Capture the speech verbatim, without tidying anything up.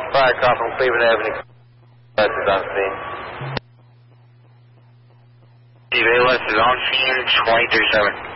Fire car from Cleveland Avenue. That's on scene. Steve A. West is on scene, twenty-three seven.